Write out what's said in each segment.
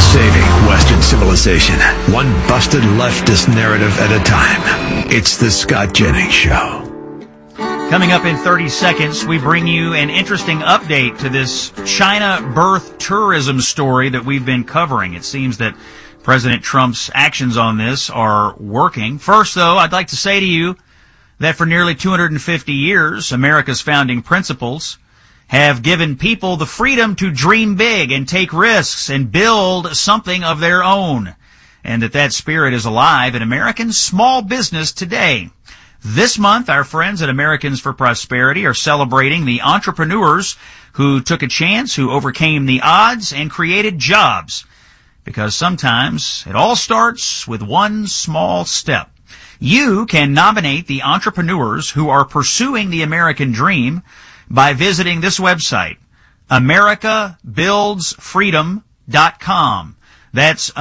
Saving Western civilization, one busted leftist narrative at a time. It's the Scott Jennings Show. Coming up in 30 seconds, we bring you an interesting update to this China birth tourism story that we've been covering. It seems that President Trump's actions on this are working. First, though, I'd like to say to you that for nearly 250 years, America's founding principles have given people the freedom to dream big and take risks and build something of their own, and that spirit is alive in American small business today. This month, our friends at Americans for Prosperity are celebrating the entrepreneurs who took a chance, who overcame the odds, and created jobs. Because sometimes it all starts with one small step. You can nominate the entrepreneurs who are pursuing the American dream by visiting this website, AmericaBuildsFreedom.com. That's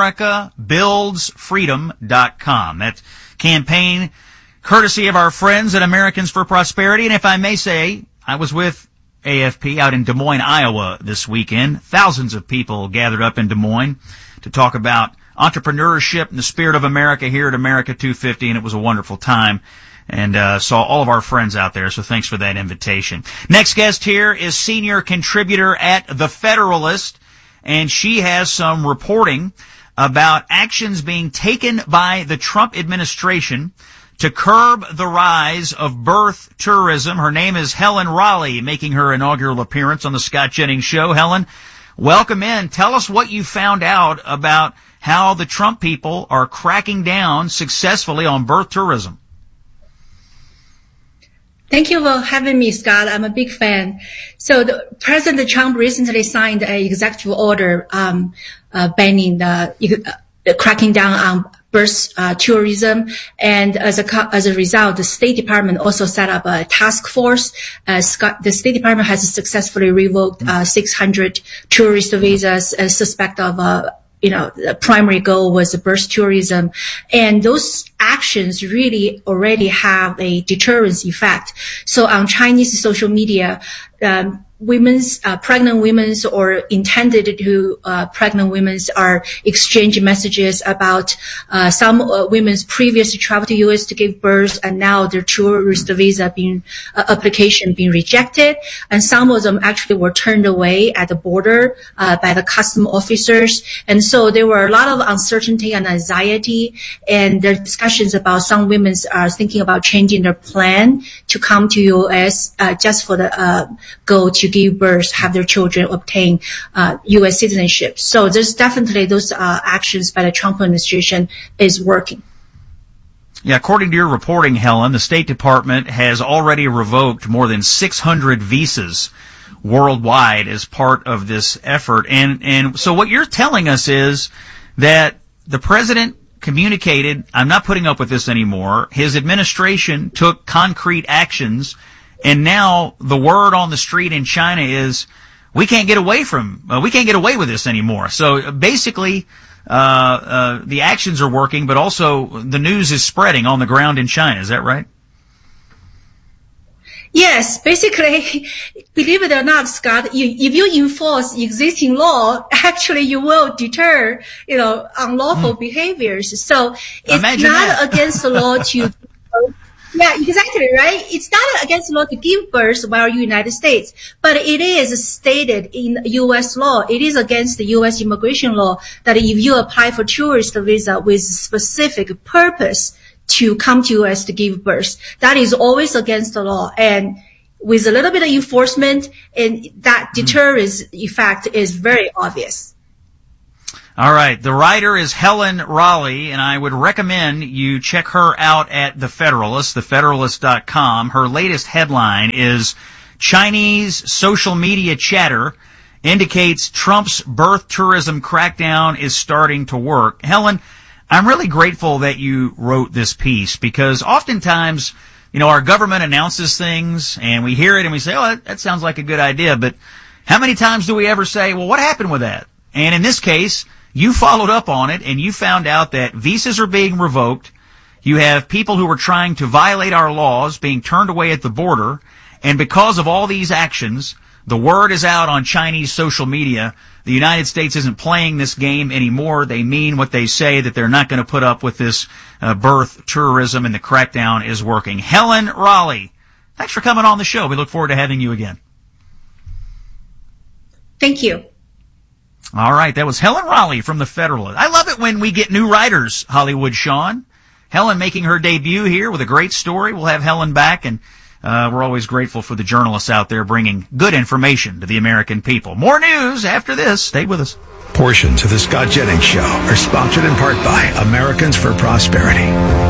AmericaBuildsFreedom.com. That campaign courtesy of our friends at Americans for Prosperity. And if I may say, I was with AFP out in Des Moines, Iowa this weekend. Thousands of people gathered up in Des Moines to talk about entrepreneurship and the spirit of America here at America 250, and it was a wonderful time. And saw all of our friends out there, so thanks for that invitation. Next guest here is senior contributor at The Federalist, and she has some reporting about actions being taken by the Trump administration to curb the rise of birth tourism. Her name is Helen Raleigh, making her inaugural appearance on the Scott Jennings Show. Helen, welcome in. Tell us what you found out about how the Trump people are cracking down successfully on birth tourism. Thank you for having me, Scott. I'm a big fan. So President Trump recently signed an executive order banning cracking down on birth tourism, and as a result, the State Department also set up a task force. The State Department has successfully revoked 600 tourist visas suspect of the primary goal was birth tourism. And those actions really already have a deterrence effect. So on Chinese social media, pregnant women or intended to pregnant women are exchanging messages about some women's previously traveled to U.S. to give birth, and now their tourist visa application being rejected, and some of them actually were turned away at the border by the custom officers. And so there were a lot of uncertainty and anxiety, and there are discussions about some women are thinking about changing their plan to come to U.S. Just for the goal to give birth, have their children obtain U.S. citizenship. So there's definitely those actions by the Trump administration is working. Yeah, according to your reporting, Helen, the State Department has already revoked more than 600 visas worldwide as part of this effort. And so what you're telling us is that the president communicated, I'm not putting up with this anymore. His administration took concrete actions, and now the word on the street in China is we can't get away with this anymore. So basically, the actions are working, but also the news is spreading on the ground in China. Is that right? Yes, basically, believe it or not, Scott, if you enforce existing law, actually you will deter, unlawful behaviors. So it's not against the law to. Yeah, exactly, right? It's not against the law to give birth while in the United States, but it is stated in U.S. law. It is against the U.S. immigration law that if you apply for tourist visa with specific purpose to come to U.S. to give birth, that is always against the law. And with a little bit of enforcement, and that deterrence effect is very obvious. All right. The writer is Helen Raleigh, and I would recommend you check her out at The Federalist, thefederalist.com. Her latest headline is Chinese social media chatter indicates Trump's birth tourism crackdown is starting to work. Helen, I'm really grateful that you wrote this piece because oftentimes, our government announces things and we hear it and we say, oh, that sounds like a good idea. But how many times do we ever say, well, what happened with that? And in this case, you followed up on it, and you found out that visas are being revoked. You have people who are trying to violate our laws being turned away at the border. And because of all these actions, the word is out on Chinese social media the United States isn't playing this game anymore. They mean what they say, that they're not going to put up with this birth tourism, and the crackdown is working. Helen Raleigh, thanks for coming on the show. We look forward to having you again. Thank you. All right, that was Helen Raleigh from The Federalist. I love it when we get new writers, Hollywood Sean. Helen making her debut here with a great story. We'll have Helen back, and we're always grateful for the journalists out there bringing good information to the American people. More news after this. Stay with us. Portions of the Scott Jennings Show are sponsored in part by Americans for Prosperity.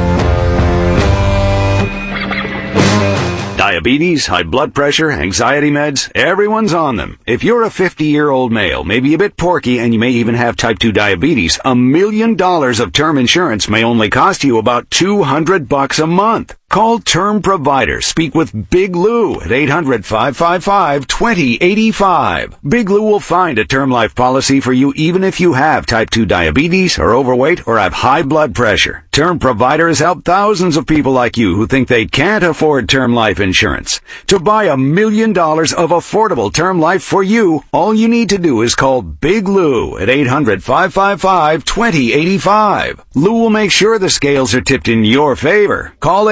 Diabetes, high blood pressure, anxiety meds, everyone's on them. If you're a 50-year-old male, maybe a bit porky, and you may even have type 2 diabetes, $1 million of term insurance may only cost you about $200 a month. Call Term Provider. Speak with Big Lou at 800-555-2085. Big Lou will find a term life policy for you even if you have type 2 diabetes, are overweight, or have high blood pressure. Term Provider has helped thousands of people like you who think they can't afford term life insurance. To buy $1 million of affordable term life for you, all you need to do is call Big Lou at 800-555-2085. Lou will make sure the scales are tipped in your favor. Call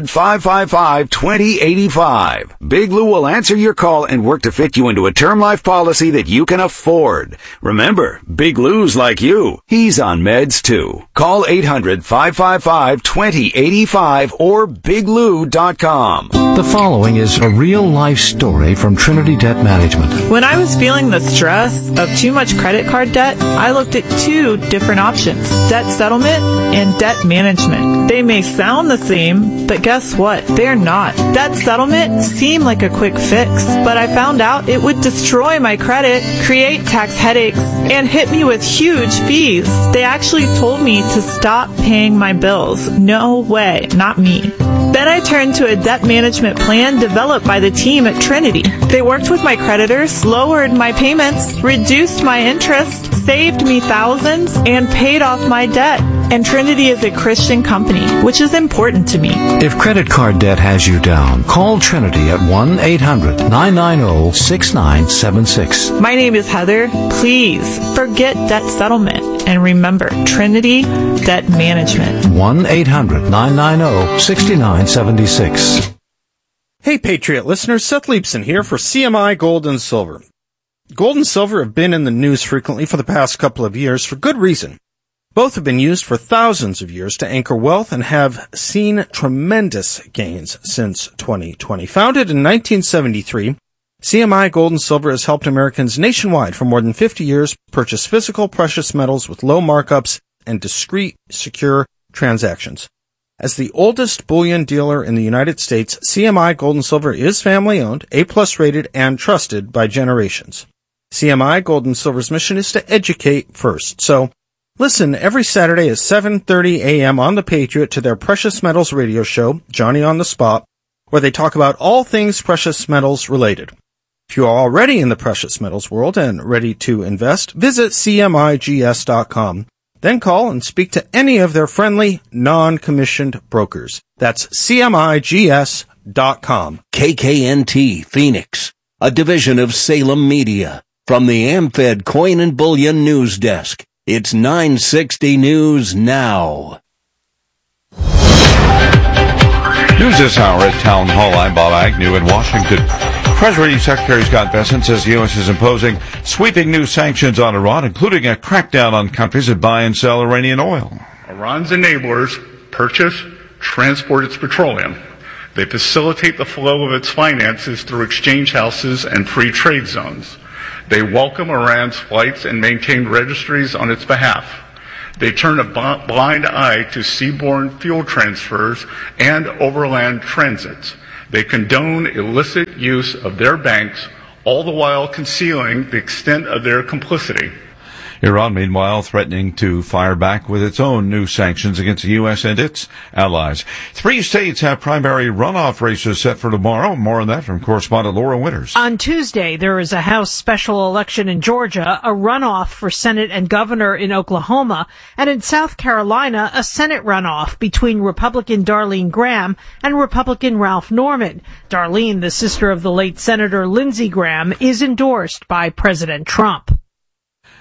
800-555-2085. Big Lou will answer your call and work to fit you into a term life policy that you can afford. Remember, Big Lou's like you. He's on meds too. Call 800-555-2085 or biglou.com. The following is a real-life story from Trinity Debt Management. When I was feeling the stress of too much credit card debt, I looked at two different options: debt settlement and debt management. They may sound the same, but guess what? They're not. Debt settlement seemed like a quick fix, but I found out it would destroy my credit, create tax headaches, and hit me with huge fees. They actually told me to stop paying my bills. No way, not me. Then I turned to a debt management plan developed by the team at Trinity. They worked with my creditors, lowered my payments, reduced my interest, saved me thousands, and paid off my debt. And Trinity is a Christian company, which is important to me. If credit card debt has you down, call Trinity at 1-800-990-6976. My name is Heather. Please forget debt settlement. And remember, Trinity Debt Management. 1-800-990-6976. Hey, Patriot listeners, Seth Leibson here for CMI Gold and Silver. Gold and silver have been in the news frequently for the past couple of years for good reason. Both have been used for thousands of years to anchor wealth and have seen tremendous gains since 2020. Founded in 1973, CMI Gold and Silver has helped Americans nationwide for more than 50 years purchase physical precious metals with low markups and discreet, secure transactions. As the oldest bullion dealer in the United States, CMI Gold and Silver is family-owned, A+ rated, and trusted by generations. CMI Gold and Silver's mission is to educate first. So, listen every Saturday at 7:30 a.m. on The Patriot to their Precious Metals radio show, Johnny on the Spot, where they talk about all things precious metals related. If you are already in the precious metals world and ready to invest, visit CMIGS.com. Then call and speak to any of their friendly, non-commissioned brokers. That's CMIGS.com. KKNT Phoenix, a division of Salem Media. From the AmFed Coin and Bullion News Desk, it's 960 News Now. News this hour at Town Hall. I'm Bob Agnew in Washington. Treasury Secretary Scott Bessent says the U.S. is imposing sweeping new sanctions on Iran, including a crackdown on countries that buy and sell Iranian oil. Iran's enablers purchase, transport its petroleum. They facilitate the flow of its finances through exchange houses and free trade zones. They welcome Iran's flights and maintain registries on its behalf. They turn a blind eye to seaborne fuel transfers and overland transits. They condone illicit use of their banks, all the while concealing the extent of their complicity. Iran, meanwhile, threatening to fire back with its own new sanctions against the U.S. and its allies. 3 states have primary runoff races set for tomorrow. More on that from correspondent Laura Winters. On Tuesday, there is a House special election in Georgia, a runoff for Senate and governor in Oklahoma, and in South Carolina, a Senate runoff between Republican Darlene Graham and Republican Ralph Norman. Darlene, the sister of the late Senator Lindsey Graham, is endorsed by President Trump.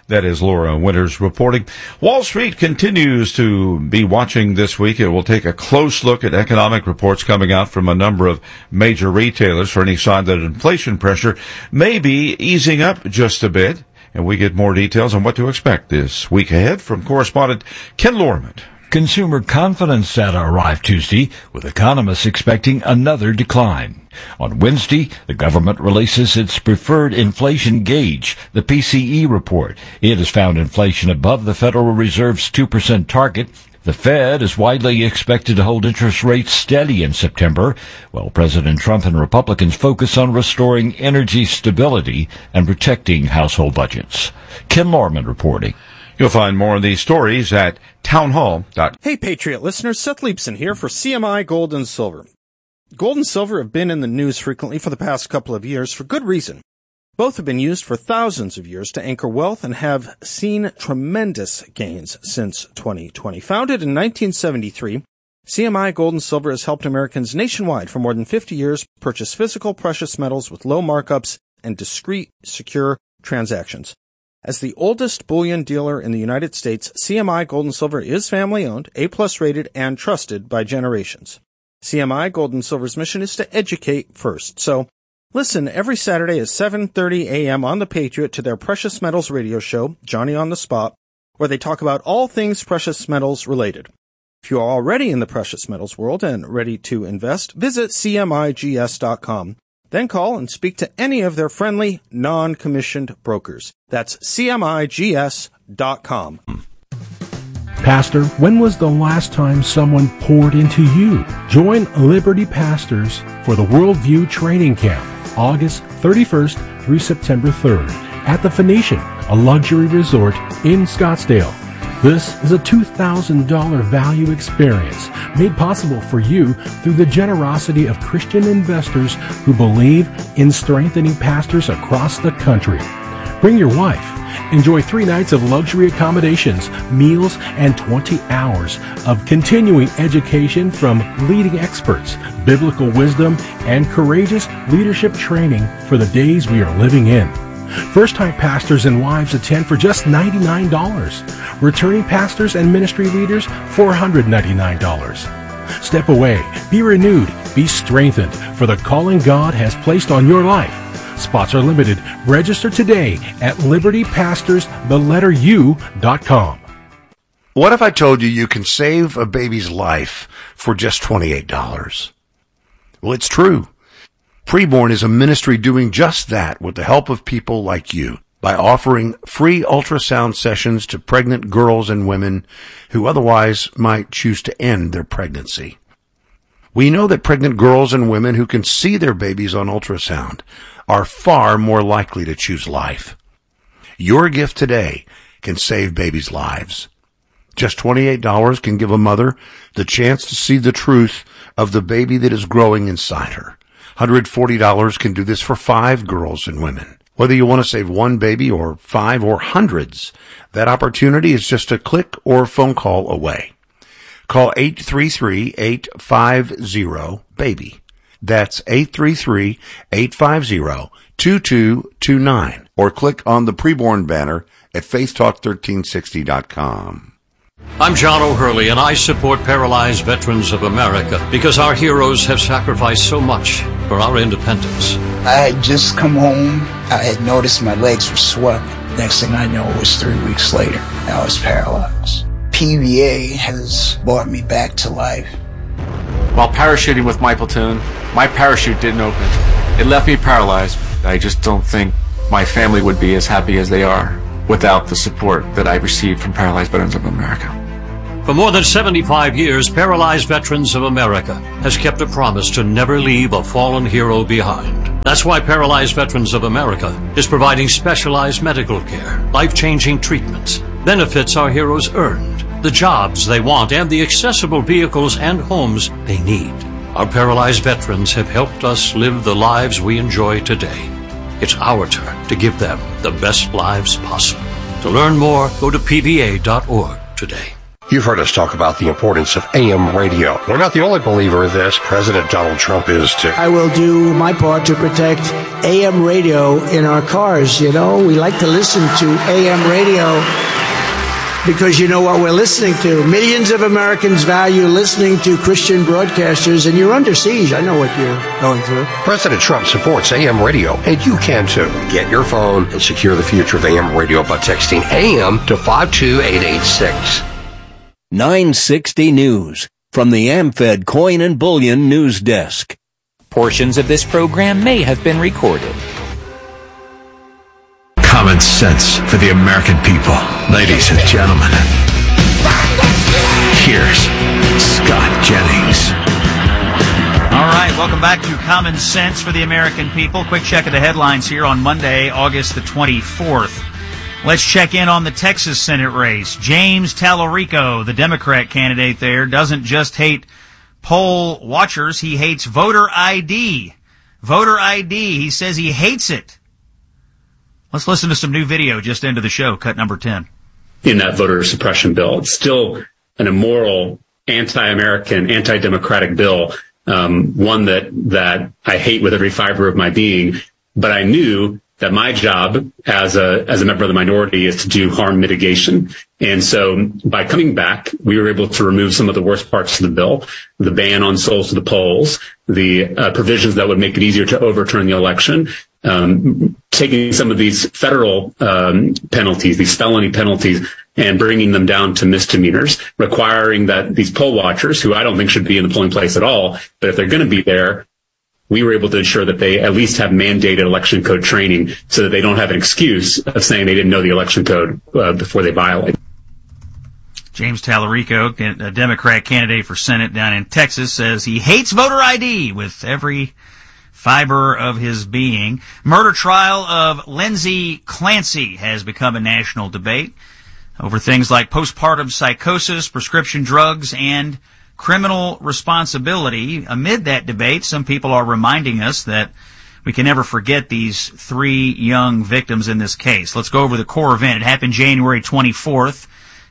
That is Laura Winters reporting. Wall Street continues to be watching this week. It will take a close look at economic reports coming out from a number of major retailers for any sign that inflation pressure may be easing up just a bit. And we get more details on what to expect this week ahead from correspondent Ken Lorman. Consumer confidence data arrived Tuesday, with economists expecting another decline. On Wednesday, the government releases its preferred inflation gauge, the PCE report. It has found inflation above the Federal Reserve's 2% target. The Fed is widely expected to hold interest rates steady in September, while President Trump and Republicans focus on restoring energy stability and protecting household budgets. Ken Lorman reporting. You'll find more of these stories at townhall.com. Hey, Patriot listeners, Seth Leibson here for CMI Gold and Silver. Gold and silver have been in the news frequently for the past couple of years for good reason. Both have been used for thousands of years to anchor wealth and have seen tremendous gains since 2020. Founded in 1973, CMI Gold and Silver has helped Americans nationwide for more than 50 years purchase physical precious metals with low markups and discreet, secure transactions. As the oldest bullion dealer in the United States, CMI Gold and Silver is family-owned, A+ rated, and trusted by generations. CMI Gold and Silver's mission is to educate first. So, listen every Saturday at 7:30 a.m. on The Patriot to their Precious Metals radio show, Johnny on the Spot, where they talk about all things precious metals related. If you are already in the precious metals world and ready to invest, visit CMIGS.com. Then call and speak to any of their friendly, non-commissioned brokers. That's CMIGS.com. Pastor, when was the last time someone poured into you? Join Liberty Pastors for the Worldview Training Camp, August 31st through September 3rd at the Phoenician, a luxury resort in Scottsdale. This is a $2,000 value experience made possible for you through the generosity of Christian investors who believe in strengthening pastors across the country. Bring your wife. Enjoy 3 nights of luxury accommodations, meals, and 20 hours of continuing education from leading experts, biblical wisdom, and courageous leadership training for the days we are living in. First-time pastors and wives attend for just $99. Returning pastors and ministry leaders, $499. Step away, be renewed, be strengthened for the calling God has placed on your life. Spots are limited. Register today at libertypastors.com. What if I told you you can save a baby's life for just $28? Well, it's true. Preborn is a ministry doing just that with the help of people like you by offering free ultrasound sessions to pregnant girls and women who otherwise might choose to end their pregnancy. We know that pregnant girls and women who can see their babies on ultrasound are far more likely to choose life. Your gift today can save babies' lives. Just $28 can give a mother the chance to see the truth of the baby that is growing inside her. $140 can do this for 5 girls and women. Whether you want to save 1 baby or 5 or hundreds, that opportunity is just a click or phone call away. Call 833-850-BABY. That's 833-850-2229. Or click on the Preborn banner at faithtalk1360.com. I'm John O'Hurley, and I support Paralyzed Veterans of America because our heroes have sacrificed so much for our independence. I had just come home. I had noticed my legs were swelling. Next thing I know, it was 3 weeks later. I was paralyzed. PVA has brought me back to life. While parachuting with my platoon, my parachute didn't open. It left me paralyzed. I just don't think my family would be as happy as they are without the support that I received from Paralyzed Veterans of America. For more than 75 years, Paralyzed Veterans of America has kept a promise to never leave a fallen hero behind. That's why Paralyzed Veterans of America is providing specialized medical care, life-changing treatments, benefits our heroes earned, the jobs they want, and the accessible vehicles and homes they need. Our paralyzed veterans have helped us live the lives we enjoy today. It's our turn to give them the best lives possible. To learn more, go to pva.org today. You've heard us talk about the importance of AM radio. We're not the only believer in this. President Donald Trump is too. I will do my part to protect AM radio in our cars. You know, we like to listen to AM radio because you know what we're listening to. Millions of Americans value listening to Christian broadcasters, and you're under siege. I know what you're going through. President Trump supports AM radio, and you can too. Get your phone and secure the future of AM radio by texting AM to 52886. 960 News from the AmFed Coin and Bullion News Desk. Portions of this program may have been recorded. Common sense for the American people. Ladies and gentlemen, here's Scott Jennings. All right, welcome back to Common Sense for the American people. Quick check of the headlines here on Monday, August the 24th. Let's check in on the Texas Senate race. James Tallarico, the Democrat candidate there, doesn't just hate poll watchers, he hates voter ID. Voter ID, he says he hates it. Let's listen to some new video just into the show, cut number 10. In that voter suppression bill, it's still an immoral, anti-American, anti-democratic bill, one that I hate with every fiber of my being, but I knew that my job as a member of the minority is to do harm mitigation. And so by coming back, we were able to remove some of the worst parts of the bill, the ban on souls to the polls, the provisions that would make it easier to overturn the election, taking some of these federal penalties, these felony penalties, and bringing them down to misdemeanors, requiring that these poll watchers, who I don't think should be in the polling place at all, but if they're going to be there, we were able to ensure that they at least have mandated election code training so that they don't have an excuse of saying they didn't know the election code before they violate. James Tallarico, a Democrat candidate for Senate down in Texas, says he hates voter ID with every fiber of his being. Murder trial of Lindsay Clancy has become a national debate over things like postpartum psychosis, prescription drugs, and criminal responsibility. Amid that debate, some people are reminding us that we can never forget these three young victims in this case. Let's go over the core event. It happened January 24th,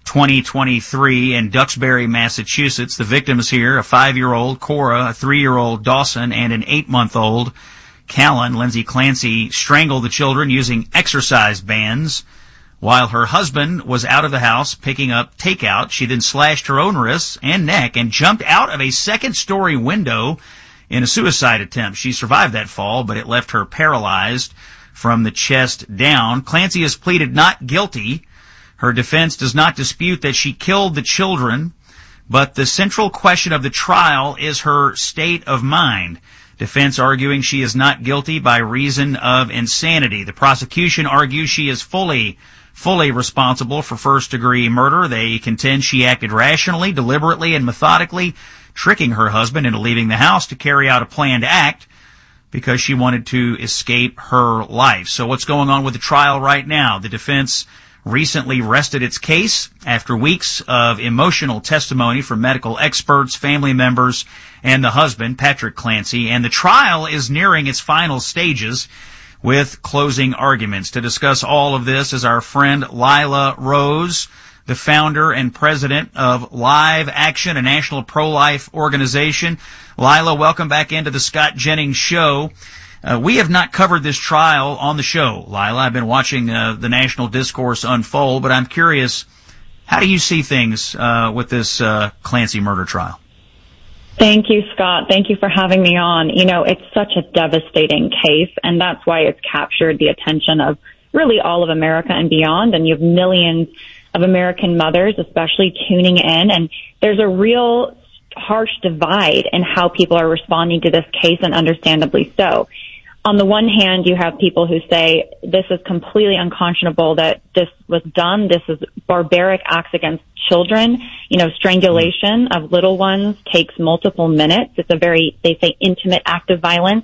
2023 in Duxbury, Massachusetts. The victims here, a 5-year-old, Cora, a 3-year-old, Dawson, and an 8-month-old, Callan. Lindsay Clancy strangled the children using exercise bands while her husband was out of the house picking up takeout. She then slashed her own wrists and neck and jumped out of a second-story window in a suicide attempt. She survived that fall, but it left her paralyzed from the chest down. Clancy has pleaded not guilty. Her defense does not dispute that she killed the children, but the central question of the trial is her state of mind. Defense arguing she is not guilty by reason of insanity. The prosecution argues she is fully responsible for first-degree murder. They contend she acted rationally, deliberately, and methodically, tricking her husband into leaving the house to carry out a planned act because she wanted to escape her life. So what's going on with the trial right now? The defense recently rested its case after weeks of emotional testimony from medical experts, family members, and the husband, Patrick Clancy, and the trial is nearing its final stages with closing arguments. To discuss all of this is our friend Lila Rose, the founder and president of Live Action, a national pro-life organization. Lila, welcome back into the Scott Jennings Show. We have not covered this trial on the show, Lila. I've been watching the national discourse unfold, but I'm curious, how do you see things with this Clancy murder trial? Thank you, Scott. Thank you for having me on. You know, it's such a devastating case, and that's why it's captured the attention of really all of America and beyond. And you have millions of American mothers, especially tuning in. And there's a real harsh divide in how people are responding to this case, and understandably so. On the one hand, you have people who say this is completely unconscionable that this was done. This is barbaric acts against children. You know, strangulation of little ones takes multiple minutes. It's a very, they say, intimate act of violence.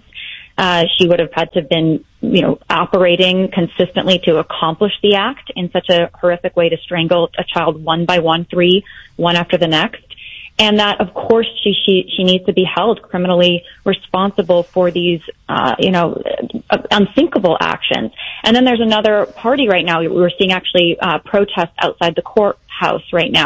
She would have had to have been, you know, operating consistently to accomplish the act in such a horrific way to strangle a child one by one, three, one after the next. And that, of course, she needs to be held criminally responsible for these, unthinkable actions. And then there's another party right now. We're seeing actually protests outside the courthouse right now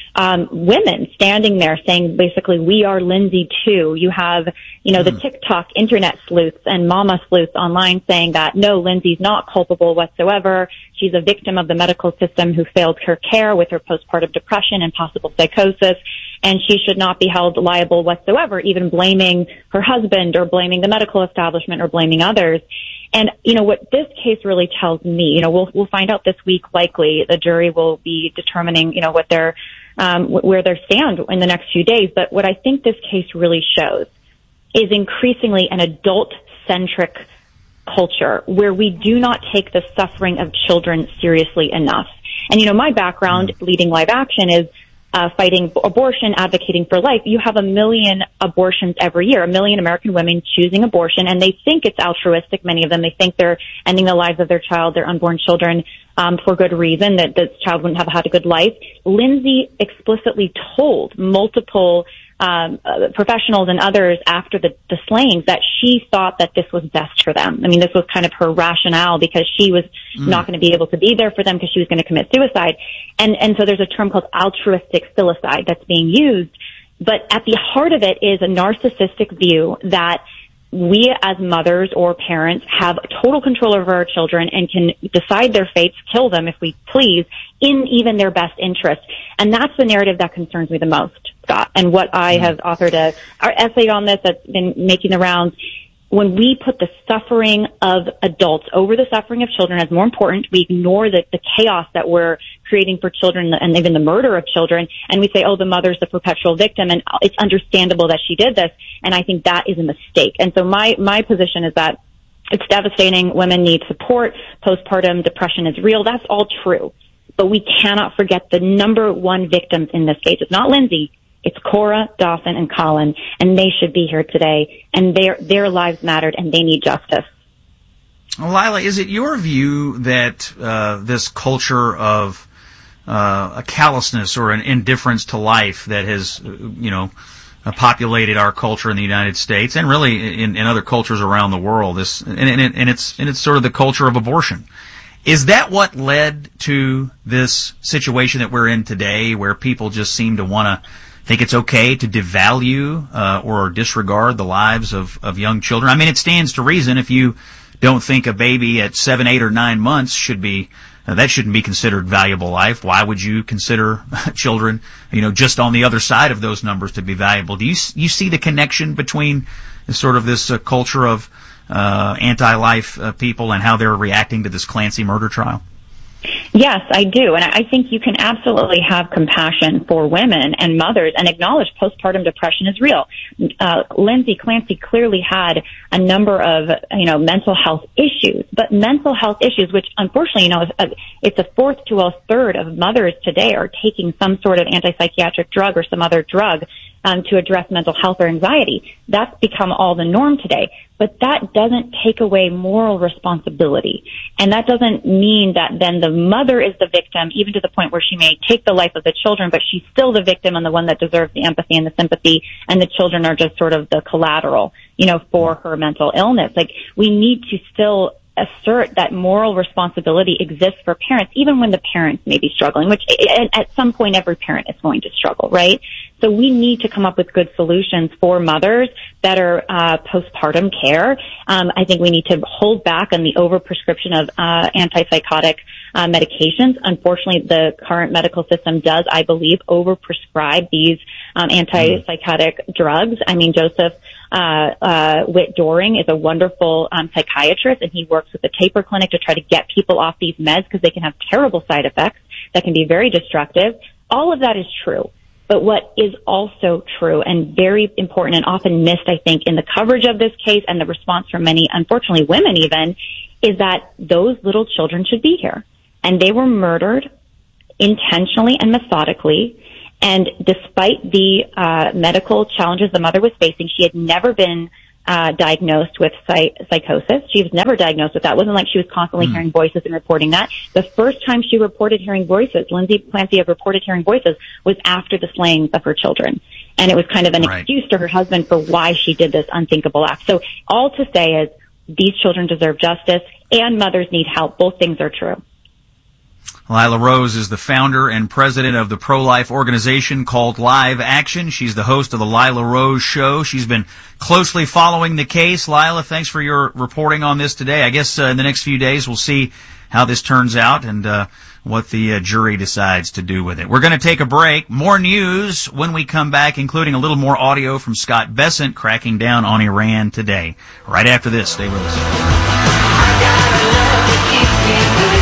women standing there saying basically, we are Lindsay too. You have, the TikTok internet sleuths and mama sleuths online saying that no, Lindsay's not culpable whatsoever. She's a victim of the medical system who failed her care with her postpartum depression and possible psychosis, and she should not be held liable whatsoever, even blaming her husband or blaming the medical establishment or blaming others. And, what this case really tells me, we'll find out this week, likely the jury will be determining, what their, where they stand in the next few days. But what I think this case really shows is increasingly an adult-centric culture where we do not take the suffering of children seriously enough. And, my background leading Live Action is fighting abortion, advocating for life. You have 1 million abortions every year, 1 million American women choosing abortion, and they think it's altruistic. Many of them, they think they're ending the lives of their child, their unborn children, for good reason, that this child wouldn't have had a good life. Lindsay explicitly told multiple professionals and others after the slayings that she thought that this was best for them. I mean, this was kind of her rationale because she was not going to be able to be there for them because she was going to commit suicide. And so there's a term called altruistic filicide that's being used. But at the heart of it is a narcissistic view that we as mothers or parents have total control over our children and can decide their fates, kill them if we please, in even their best interest. And that's the narrative that concerns me the most, Scott. And what I have authored an essay on this that's been making the rounds. When we put the suffering of adults over the suffering of children as more important, we ignore the chaos that we're creating for children and even the murder of children, and we say, oh, the mother's the perpetual victim, and it's understandable that she did this, and I think that is a mistake. And so my position is that it's devastating. Women need support. Postpartum depression is real. That's all true. But we cannot forget the number one victims in this case. It's not Lindsay. It's Cora, Dawson, and Colin, and they should be here today, and their lives mattered, and they need justice. Well, Lila, is it your view that this culture of a callousness or an indifference to life that has, populated our culture in the United States and really in other cultures around the world, it's sort of the culture of abortion? Is that what led to this situation that we're in today, where people just seem to want to think it's okay to devalue or disregard the lives of young children? I mean, it stands to reason if you don't think a baby at 7, 8, or 9 months should be that shouldn't be considered valuable life. Why would you consider children, just on the other side of those numbers to be valuable? Do you see the connection between sort of this culture of anti-life people and how they're reacting to this Clancy murder trial? Yes, I do. And I think you can absolutely have compassion for women and mothers and acknowledge postpartum depression is real. Lindsay Clancy clearly had a number of, mental health issues, but mental health issues, which unfortunately, it's a fourth to a third of mothers today are taking some sort of antipsychiatric drug or some other drug to address mental health or anxiety. That's become all the norm today. But that doesn't take away moral responsibility. And that doesn't mean that then the mother is the victim, even to the point where she may take the life of the children, but she's still the victim and the one that deserves the empathy and the sympathy, and the children are just sort of the collateral, for her mental illness. Like, we need to still assert that moral responsibility exists for parents, even when the parents may be struggling, which at some point every parent is going to struggle, right? So we need to come up with good solutions for mothers, better postpartum care. I think we need to hold back on the overprescription of antipsychotic medications. Unfortunately, the current medical system does, I believe, overprescribe these antipsychotic drugs. I mean, Joseph Witt Doring is a wonderful psychiatrist, and he works with the Taper Clinic to try to get people off these meds because they can have terrible side effects that can be very destructive. All of that is true. But what is also true and very important and often missed, I think, in the coverage of this case and the response from many, unfortunately, women even, is that those little children should be here. And they were murdered intentionally and methodically. And despite the medical challenges the mother was facing, she had never been diagnosed with psychosis. She was never diagnosed with that. It wasn't like she was constantly hearing voices and reporting that. The first time she reported hearing voices, Lindsay Clancy had reported hearing voices, was after the slayings of her children. And it was kind of an excuse to her husband for why she did this unthinkable act. So all to say is these children deserve justice and mothers need help. Both things are true. Lila Rose is the founder and president of the pro-life organization called Live Action. She's the host of the Lila Rose Show. She's been closely following the case. Lila, thanks for your reporting on this today. I guess in the next few days we'll see how this turns out and what the jury decides to do with it. We're going to take a break. More news when we come back, including a little more audio from Scott Bessent cracking down on Iran today. Right after this, stay with us.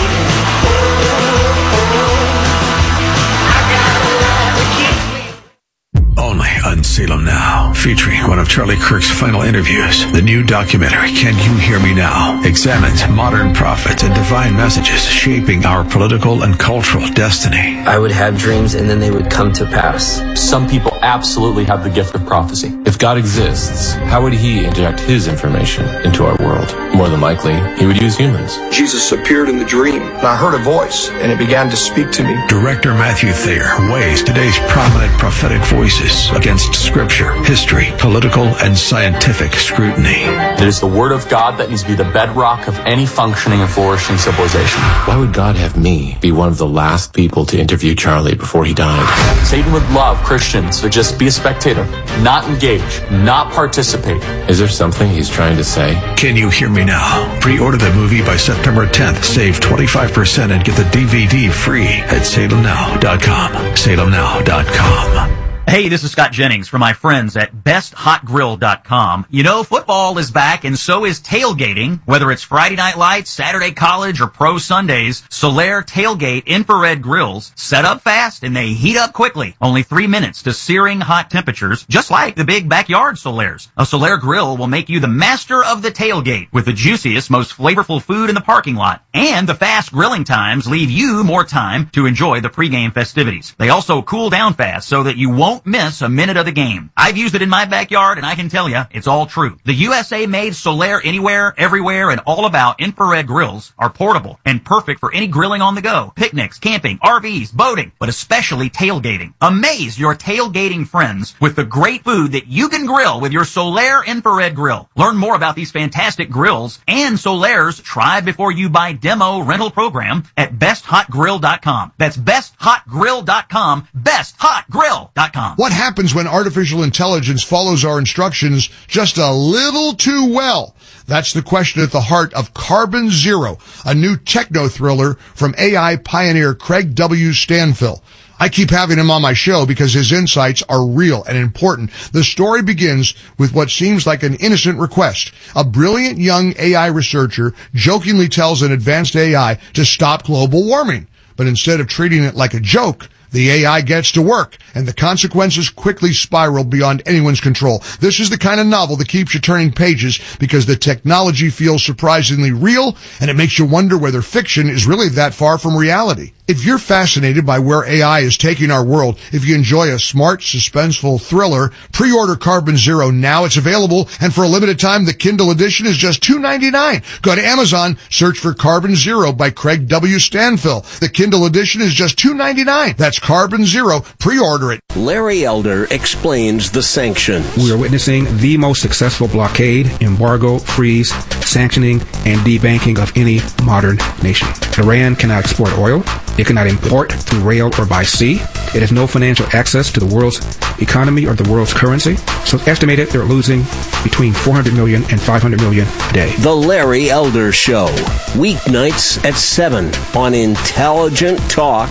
Only on Salem Now, featuring one of Charlie Kirk's final interviews. The new documentary, Can You Hear Me Now?, examines modern prophets and divine messages shaping our political and cultural destiny. I would have dreams and then they would come to pass. Some people absolutely have the gift of prophecy. If God exists, how would he inject his information into our world? More than likely, he would use humans. Jesus appeared in the dream, and I heard a voice, and it began to speak to me. Director Matthew Thayer weighs today's prominent prophetic voices against scripture, history, political, and scientific scrutiny. It is the word of God that needs to be the bedrock of any functioning and flourishing civilization. Why would God have me be one of the last people to interview Charlie before he died? Satan would love Christians to just be a spectator, not engage, not participate. Is there something he's trying to say? Can You Hear Me Now? Pre-order the movie by September 10th. Save 25% and get the DVD free at salemnow.com. salemnow.com. Hey, this is Scott Jennings from my friends at BestHotGrill.com. You know, football is back and so is tailgating. Whether it's Friday Night Lights, Saturday College, or Pro Sundays, Solaire Tailgate infrared grills set up fast and they heat up quickly. Only 3 minutes to searing hot temperatures, just like the big backyard Solaire's. A Solaire grill will make you the master of the tailgate with the juiciest, most flavorful food in the parking lot. And the fast grilling times leave you more time to enjoy the pregame festivities. They also cool down fast so that you won't miss a minute of the game. I've used it in my backyard, and I can tell you, it's all true. The USA-made Solaire Anywhere, Everywhere, and All About infrared grills are portable and perfect for any grilling on the go, picnics, camping, RVs, boating, but especially tailgating. Amaze your tailgating friends with the great food that you can grill with your Solaire infrared grill. Learn more about these fantastic grills and Solaire's Try Before You Buy demo rental program at BestHotGrill.com. That's BestHotGrill.com, BestHotGrill.com. What happens when artificial intelligence follows our instructions just a little too well? That's the question at the heart of Carbon Zero, a new techno thriller from AI pioneer Craig W. Stanfill. I keep having him on my show because his insights are real and important. The story begins with what seems like an innocent request. A brilliant young AI researcher jokingly tells an advanced AI to stop global warming. But instead of treating it like a joke, the AI gets to work, and the consequences quickly spiral beyond anyone's control. This is the kind of novel that keeps you turning pages because the technology feels surprisingly real, and it makes you wonder whether fiction is really that far from reality. If you're fascinated by where AI is taking our world, if you enjoy a smart, suspenseful thriller, pre-order Carbon Zero now. It's available, and for a limited time, the Kindle edition is just $2.99. Go to Amazon, search for Carbon Zero by Craig W. Stanfill. The Kindle edition is just $2.99. That's Carbon Zero. Pre-order it. Larry Elder explains the sanctions. We are witnessing the most successful blockade, embargo, freeze, sanctioning, and debanking of any modern nation. Iran cannot export oil. It cannot import through rail or by sea. It has no financial access to the world's economy or the world's currency. So it's estimated they're losing between 400 million and 500 million a day. The Larry Elder Show. Weeknights at 7 on Intelligent Talk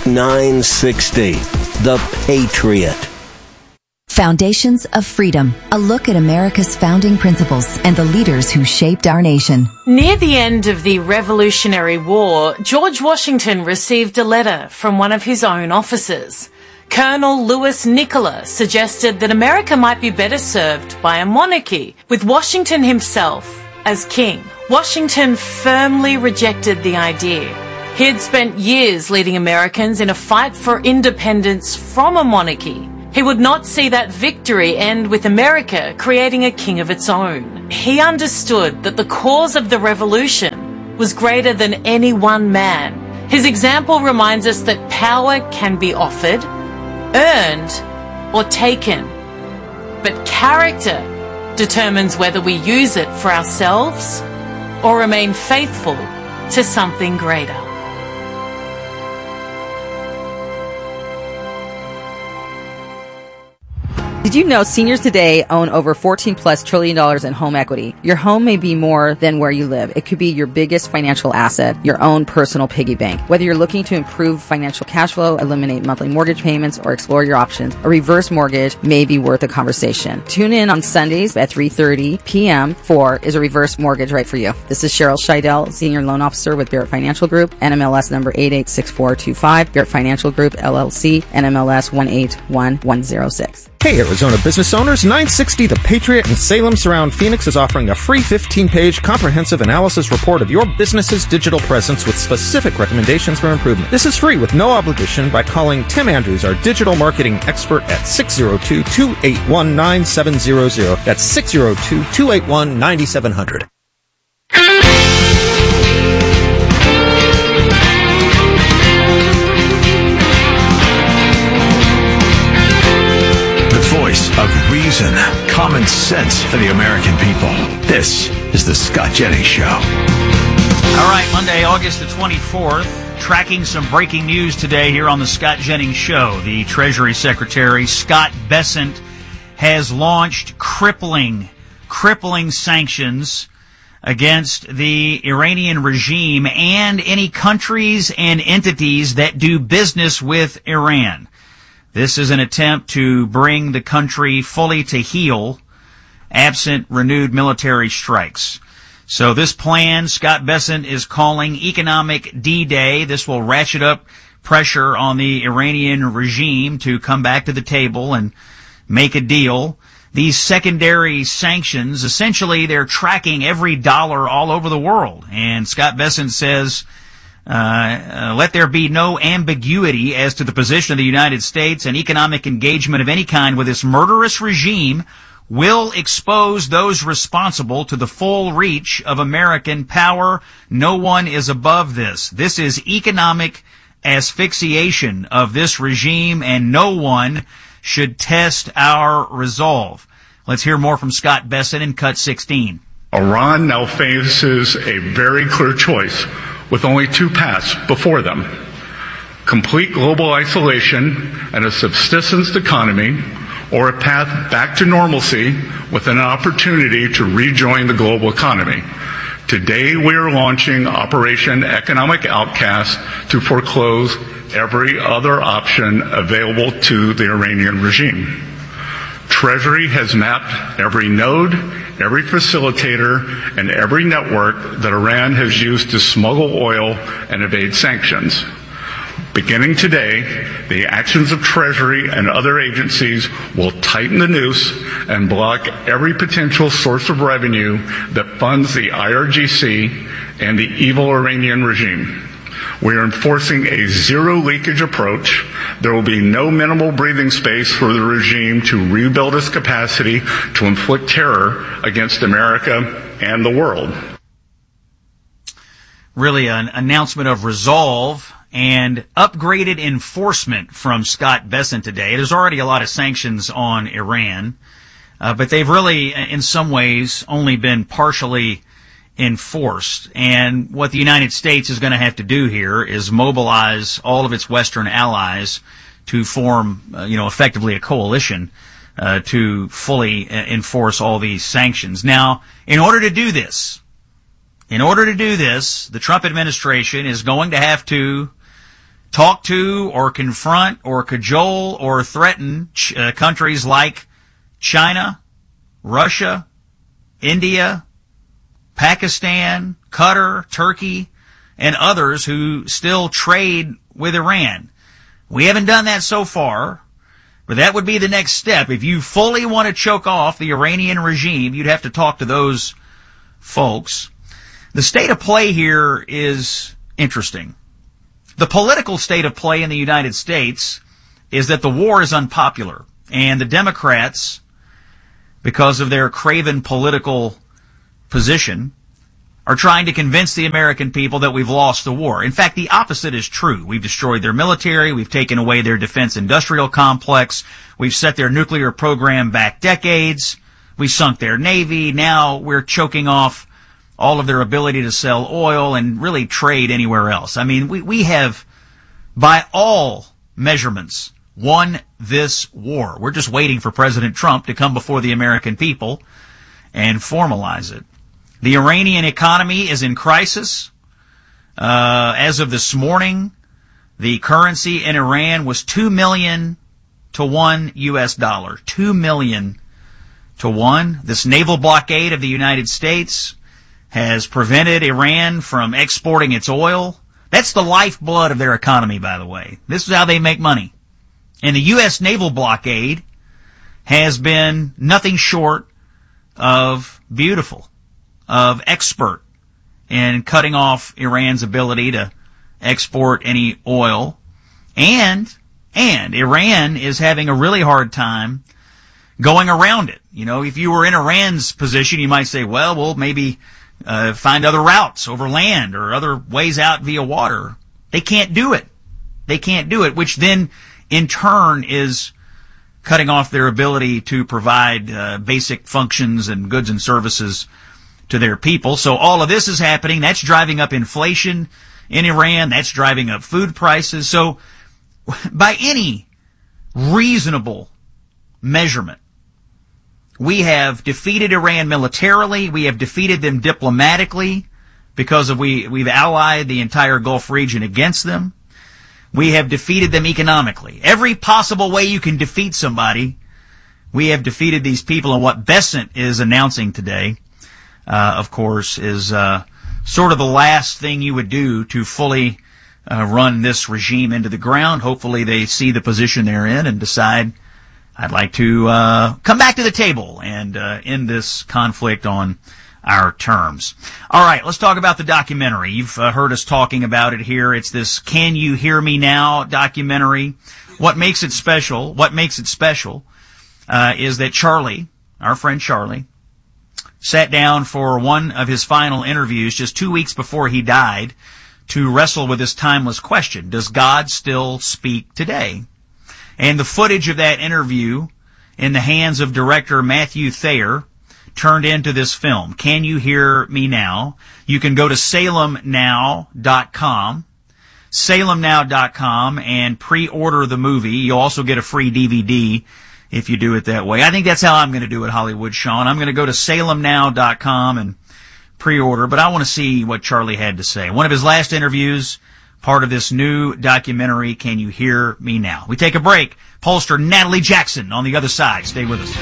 960. The Patriot. Foundations of Freedom, a look at America's founding principles and the leaders who shaped our nation. Near the end of the Revolutionary War, George Washington received a letter from one of his own officers. Colonel Louis Nicola suggested that America might be better served by a monarchy, with Washington himself as king. Washington firmly rejected the idea. He had spent years leading Americans in a fight for independence from a monarchy. He would not see that victory end with America creating a king of its own. He understood that the cause of the revolution was greater than any one man. His example reminds us that power can be offered, earned, or taken. But character determines whether we use it for ourselves or remain faithful to something greater. Did you know seniors today own over $14+ trillion in home equity? Your home may be more than where you live. It could be your biggest financial asset, your own personal piggy bank. Whether you're looking to improve financial cash flow, eliminate monthly mortgage payments, or explore your options, a reverse mortgage may be worth a conversation. Tune in on Sundays at 3:30 p.m. for Is a Reverse Mortgage Right for You? This is Cheryl Scheidel, Senior Loan Officer with Barrett Financial Group, NMLS number 886425, Barrett Financial Group, LLC, NMLS 181106. Hey, Arizona business owners, 960 The Patriot in Salem Surround Phoenix is offering a free 15-page comprehensive analysis report of your business's digital presence with specific recommendations for improvement. This is free with no obligation by calling Tim Andrews, our digital marketing expert, at 602-281-9700. That's 602-281-9700. Voice of reason, common sense for the American people. This is the Scott Jennings Show. All right, Monday, August the 24th, tracking some breaking news today here on the Scott Jennings Show. The Treasury Secretary, Scott Bessent, has launched crippling sanctions against the Iranian regime and any countries and entities that do business with Iran. This is an attempt to bring the country fully to heel, absent renewed military strikes. So this plan, Scott Bessent is calling Economic D-Day. This will ratchet up pressure on the Iranian regime to come back to the table and make a deal. These secondary sanctions, essentially they're tracking every dollar all over the world. And Scott Bessent says, let there be no ambiguity as to the position of the United States, and economic engagement of any kind with this murderous regime will expose those responsible to the full reach of American power. No one is above this. This is economic asphyxiation of this regime, and no one should test our resolve. Let's hear more from Scott Bessent in Cut 16. Iran now faces a very clear choice, with only two paths before them: complete global isolation and a subsistence economy, or a path back to normalcy with an opportunity to rejoin the global economy. Today we are launching Operation Economic Outcast to foreclose every other option available to the Iranian regime. Treasury has mapped every node, every facilitator, and every network that Iran has used to smuggle oil and evade sanctions. Beginning today, the actions of Treasury and other agencies will tighten the noose and block every potential source of revenue that funds the IRGC and the evil Iranian regime. We are enforcing a zero leakage approach. There will be no minimal breathing space for the regime to rebuild its capacity to inflict terror against America and the world. Really an announcement of resolve and upgraded enforcement from Scott Bessent today. There's already a lot of sanctions on Iran, but they've really, in some ways, only been partially enforced. And what the United States is going to have to do here is mobilize all of its Western allies to form, effectively a coalition to fully enforce all these sanctions. Now, in order to do this, the Trump administration is going to have to talk to or confront or cajole or threaten countries like China, Russia, India, Pakistan, Qatar, Turkey, and others who still trade with Iran. We haven't done that so far, but that would be the next step. If you fully want to choke off the Iranian regime, you'd have to talk to those folks. The state of play here is interesting. The political state of play in the United States is that the war is unpopular, and the Democrats, because of their craven political position, are trying to convince the American people that we've lost the war. In fact, the opposite is true. We've destroyed their military. We've taken away their defense industrial complex. We've set their nuclear program back decades. We sunk their Navy. Now we're choking off all of their ability to sell oil and really trade anywhere else. I mean, we have, by all measurements, won this war. We're just waiting for President Trump to come before the American people and formalize it. The Iranian economy is in crisis. As of this morning, the currency in Iran was 2 million to $1 US. 2 million to 1. This naval blockade of the United States has prevented Iran from exporting its oil. That's the lifeblood of their economy, by the way. This is how they make money. And the U.S. naval blockade has been nothing short of beautiful, of expert in cutting off Iran's ability to export any oil. And Iran is having a really hard time going around it. You know, if you were in Iran's position, you might say, well, we'll maybe find other routes over land or other ways out via water. They can't do it. They can't do it, which then in turn is cutting off their ability to provide basic functions and goods and services to their people. So all of this is happening. That's driving up inflation in Iran. That's driving up food prices. So by any reasonable measurement, we have defeated Iran militarily. We have defeated them diplomatically because we've allied the entire Gulf region against them. We have defeated them economically. Every possible way you can defeat somebody, we have defeated these people. And what Bessent is announcing today, of course, is sort of the last thing you would do to fully run this regime into the ground. Hopefully they see the position they're in and decide, I'd like to come back to the table and end this conflict on our terms. All right, let's talk about the documentary. You've heard us talking about it here. It's this Can You Hear Me Now documentary. What makes it special is that Charlie, our friend Charlie, sat down for one of his final interviews just 2 weeks before he died to wrestle with this timeless question. Does God still speak today? And the footage of that interview in the hands of director Matthew Thayer turned into this film, Can You Hear Me Now? You can go to salemnow.com, and pre-order the movie. You'll also get a free DVD if you do it that way. I think that's how I'm going to do it, Hollywood Sean. I'm going to go to salemnow.com and pre-order, but I want to see what Charlie had to say. One of his last interviews, part of this new documentary, Can You Hear Me Now? We take a break. Pollster Natalie Jackson on the other side. Stay with us.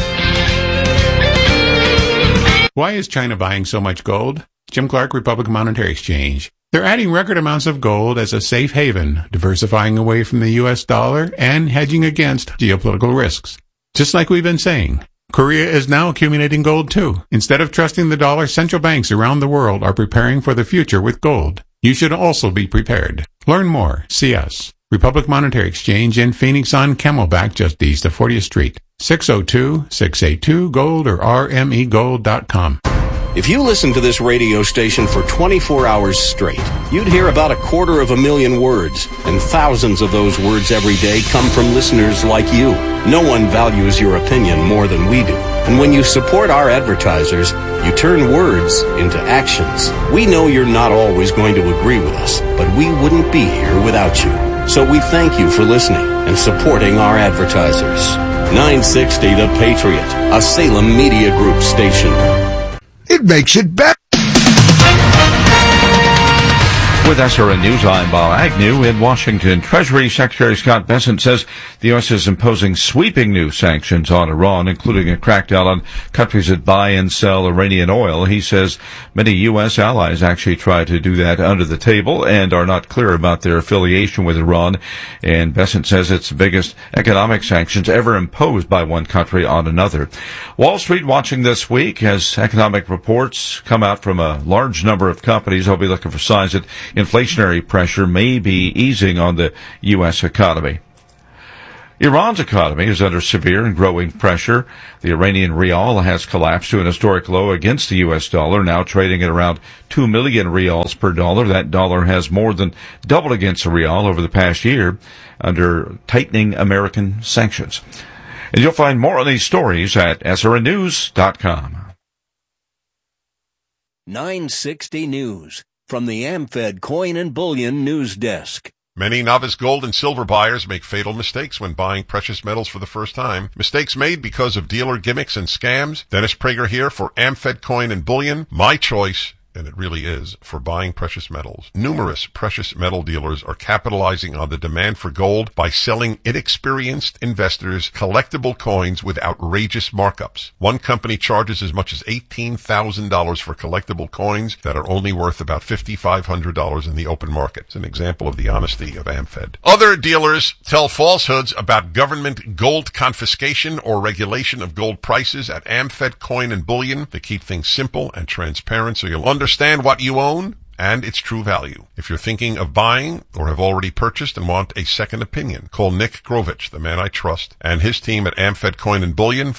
Why is China buying so much gold? Jim Clark, Republic Monetary Exchange. They're adding record amounts of gold as a safe haven, diversifying away from the U.S. dollar and hedging against geopolitical risks. Just like we've been saying, Korea is now accumulating gold too. Instead of trusting the dollar, central banks around the world are preparing for the future with gold. You should also be prepared. Learn more. See us. Republic Monetary Exchange in Phoenix on Camelback, just east of 40th Street. 602-682-GOLD or rmegold.com. If you listen to this radio station for 24 hours straight, you'd hear about 250,000 words, and thousands of those words every day come from listeners like you. No one values your opinion more than we do. And when you support our advertisers, you turn words into actions. We know you're not always going to agree with us, but we wouldn't be here without you. So we thank you for listening and supporting our advertisers. 960 The Patriot, a Salem Media Group station. It makes it better. With SRN News, I'm Bob Agnew in Washington. Treasury Secretary Scott Bessent says the U.S. is imposing sweeping new sanctions on Iran, including a crackdown on countries that buy and sell Iranian oil. He says many U.S. allies actually try to do that under the table and are not clear about their affiliation with Iran. And Bessent says it's the biggest economic sanctions ever imposed by one country on another. Wall Street watching this week as economic reports come out from a large number of companies. I'll be looking for signs that inflationary pressure may be easing on the U.S. economy. Iran's economy is under severe and growing pressure. The Iranian rial has collapsed to an historic low against the U.S. dollar, now trading at around 2 million rials per dollar. That dollar has more than doubled against the rial over the past year under tightening American sanctions. And you'll find more on these stories at srnnews.com. 960 News from the AmFed Coin and Bullion News Desk. Many novice gold and silver buyers make fatal mistakes when buying precious metals for the first time. Mistakes made because of dealer gimmicks and scams. Dennis Prager here for AmFed Coin and Bullion. My choice, and it really is, for buying precious metals. Numerous precious metal dealers are capitalizing on the demand for gold by selling inexperienced investors collectible coins with outrageous markups. One company charges as much as $18,000 for collectible coins that are only worth about $5,500 in the open market. It's an example of the honesty of AmFed. Other dealers tell falsehoods about government gold confiscation or regulation of gold prices at AmFed Coin and Bullion. They keep things simple and transparent so you'll understand what you own and its true value. If you're thinking of buying or have already purchased and want a second opinion, call Nick Grovich, the man I trust, and his team at AmFed Coin and Bullion,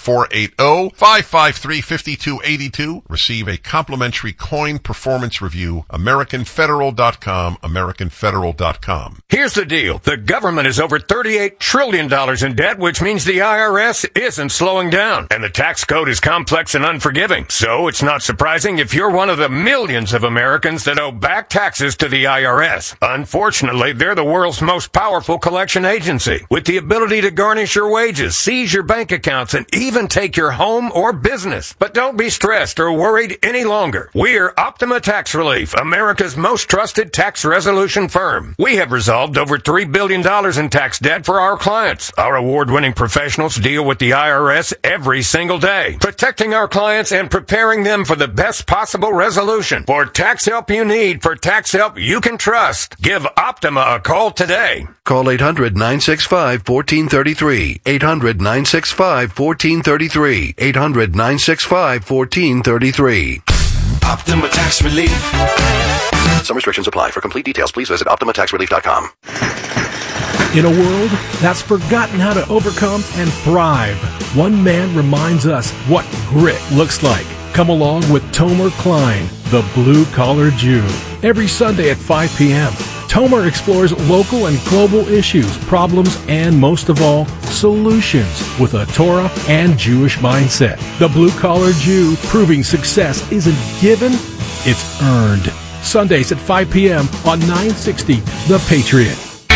480-553-5282. Receive a complimentary coin performance review, AmericanFederal.com, AmericanFederal.com. Here's the deal. The government is over $38 trillion in debt, which means the IRS isn't slowing down. And the tax code is complex and unforgiving. So it's not surprising if you're one of the millions of Americans that owe back taxes to the IRS. Unfortunately, they're the world's most powerful collection agency, with the ability to garnish your wages, seize your bank accounts, and even take your home or business. But don't be stressed or worried any longer. We're Optima Tax Relief, America's most trusted tax resolution firm. We have resolved over $3 billion in tax debt for our clients. Our award-winning professionals deal with the IRS every single day, protecting our clients and preparing them for the best possible resolution. For tax help you need, for tax help you can trust, give Optima a call today. Call 800-965-1433. 800-965-1433. 800-965-1433. Optima Tax Relief. Some restrictions apply. For complete details, please visit OptimaTaxRelief.com. In a world that's forgotten how to overcome and thrive, one man reminds us what grit looks like. Come along with Tomer Klein, the Blue Collar Jew. Every Sunday at 5 p.m., Tomer explores local and global issues, problems, and most of all, solutions with a Torah and Jewish mindset. The Blue Collar Jew, proving success isn't given, it's earned. Sundays at 5 p.m. on 960 The Patriot.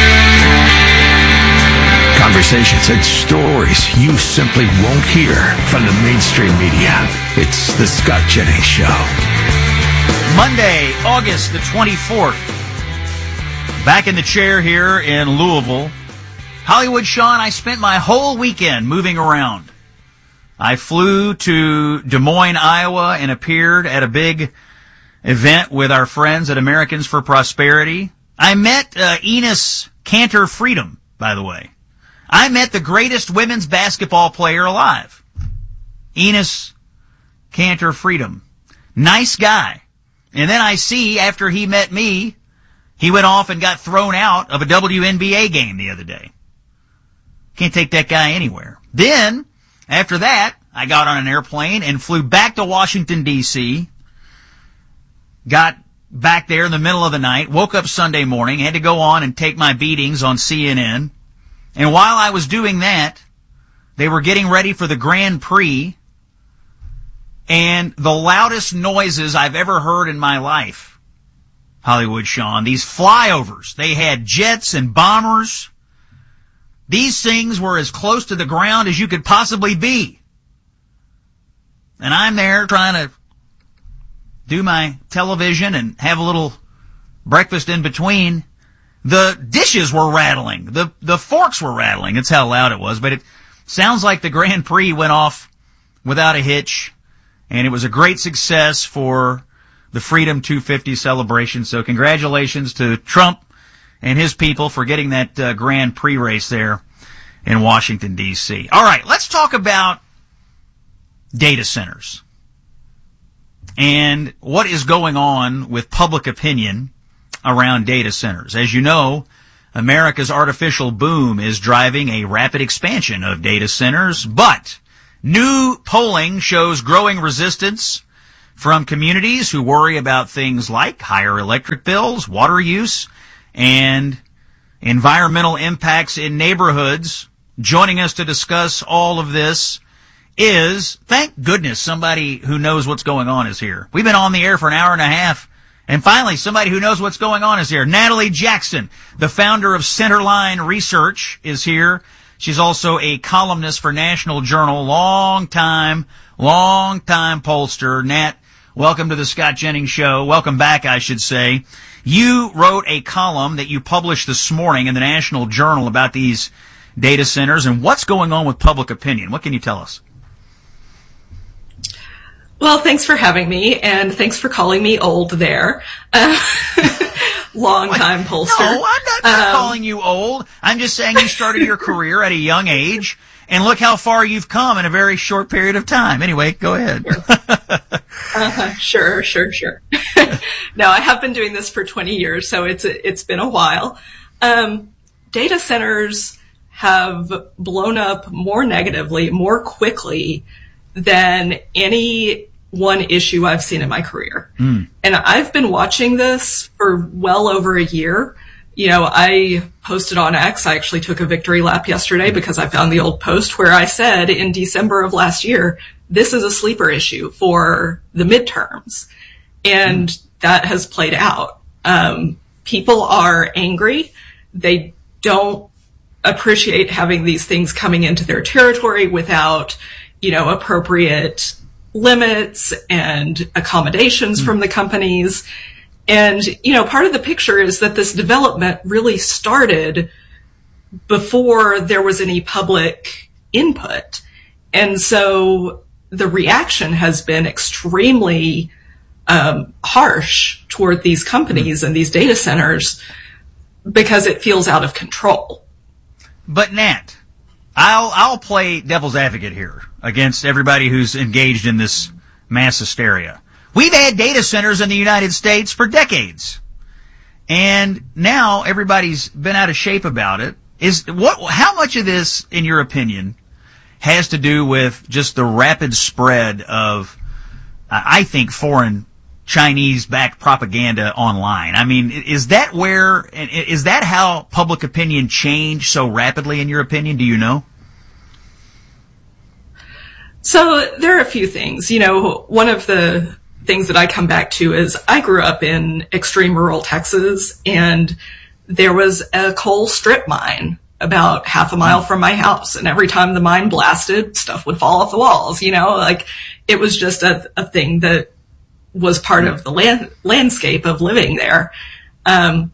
Conversations and stories you simply won't hear from the mainstream media. It's the Scott Jennings Show. Monday, August the 24th. Back in the chair here in Louisville. Hollywood Sean, I spent my whole weekend moving around. I flew to Des Moines, Iowa, and appeared at a big event with our friends at Americans for Prosperity. I met Enos Kanter Freedom, by the way. I met the greatest women's basketball player alive, Enos Kanter Freedom. Nice guy. And then I see, after he met me, he went off and got thrown out of a WNBA game the other day. Can't take that guy anywhere. Then, after that, I got on an airplane and flew back to Washington, D.C., got back there in the middle of the night, woke up Sunday morning, had to go on and take my beatings on CNN. And while I was doing that, they were getting ready for the Grand Prix, and the loudest noises I've ever heard in my life, Hollywood Sean, these flyovers. They had jets and bombers. These things were as close to the ground as you could possibly be. And I'm there trying to do my television and have a little breakfast in between. The dishes were rattling. The forks were rattling. That's how loud it was. But it sounds like the Grand Prix went off without a hitch. And it was a great success for the Freedom 250 celebration. So congratulations to Trump and his people for getting that Grand Prix race there in Washington, D.C. All right, let's talk about data centers and what is going on with public opinion around data centers. As you know, America's artificial boom is driving a rapid expansion of data centers, but new polling shows growing resistance from communities who worry about things like higher electric bills, water use, and environmental impacts in neighborhoods. Joining us to discuss all of this is, thank goodness, somebody who knows what's going on is here. We've been on the air for an hour and a half, And finally, somebody who knows what's going on is here. Natalie Jackson, the founder of Centerline Research, is here. She's also a columnist for National Journal, long time pollster. Nat, welcome to the Scott Jennings Show. Welcome back, I should say. You wrote a column that you published this morning in the National Journal about these data centers and what's going on with public opinion. What can you tell us? Well, thanks for having me, and thanks for calling me old there. Long-time pollster. No, I'm not calling you old. I'm just saying you started your career at a young age, and look how far you've come in a very short period of time. Anyway, go ahead. Sure. No, I have been doing this for 20 years, so it's been a while. Data centers have blown up more negatively, more quickly than any one issue I've seen in my career. And I've been watching this for well over a year. You know, I posted on X, I actually took a victory lap yesterday because I found the old post where I said in December of last year, this is a sleeper issue for the midterms. And that has played out. People are angry. They don't appreciate having these things coming into their territory without, you know, appropriate limits and accommodations from the companies. And, you know, part of the picture is that this development really started before there was any public input. And so the reaction has been extremely harsh toward these companies and these data centers because it feels out of control. But Nat, I'll play devil's advocate here against everybody who's engaged in this mass hysteria. We've had data centers in the United States for decades. And now everybody's been out of shape about it. How much of this, in your opinion, has to do with just the rapid spread of, I think, foreign Chinese-backed propaganda online? I mean, is that how public opinion changed so rapidly, in your opinion? Do you know? So there are a few things. You know, one of the things that I come back to is I grew up in extreme rural Texas, and there was a coal strip mine about half a mile from my house. And every time the mine blasted, stuff would fall off the walls, you know, like it was just a thing that was part of the landscape of living there. And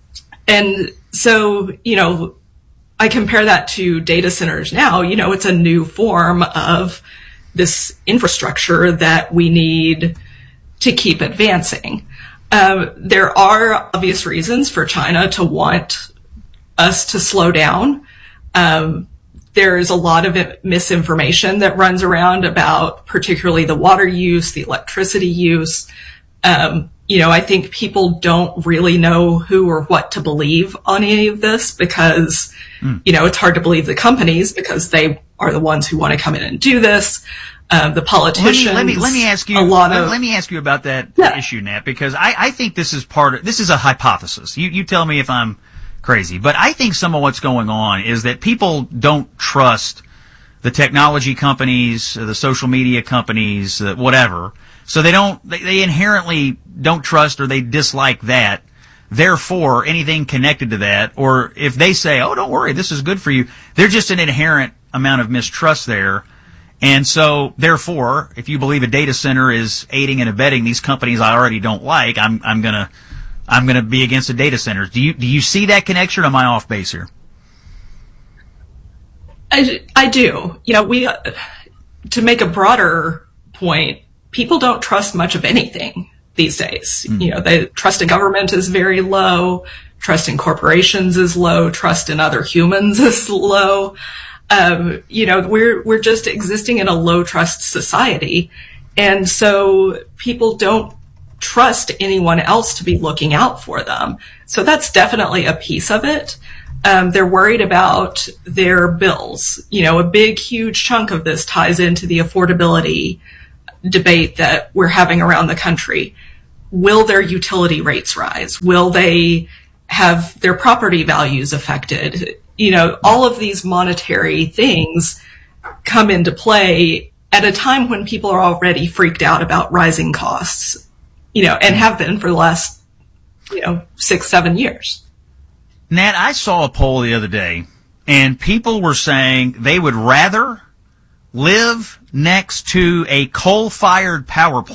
so, you know, I compare that to data centers now. You know, it's a new form of this infrastructure that we need to keep advancing. There are obvious reasons for China to want us to slow down. There's a lot of misinformation that runs around about particularly the water use, the electricity use. You know, I think people don't really know who or what to believe on any of this because, you know, it's hard to believe the companies because they are the ones who want to come in and do this. The politicians. Let me ask you. Let me ask you about that issue, Nat, because I think this is this is a hypothesis. You tell me if I'm crazy, but I think some of what's going on is that people don't trust the technology companies, the social media companies, whatever. So they inherently don't trust or they dislike that. Therefore, anything connected to that, or if they say, "Oh, don't worry, this is good for you," there's just an inherent amount of mistrust there. And so, therefore, if you believe a data center is aiding and abetting these companies I already don't like, I'm gonna be against the data centers. Do you see that connection, or am I off base here? I do. You know, to make a broader point, people don't trust much of anything these days. You know, the trust in government is very low. Trust in corporations is low. Trust in other humans is low. You know, we're just existing in a low trust society. And so people don't trust anyone else to be looking out for them. So that's definitely a piece of it. They're worried about their bills. You know, a big, huge chunk of this ties into the affordability debate that we're having around the country. Will their utility rates rise? Will they have their property values affected? You know, all of these monetary things come into play at a time when people are already freaked out about rising costs. and have been for the last, 6-7 years. Nat, I saw a poll the other day, and people were saying they would rather live next to a coal-fired power plant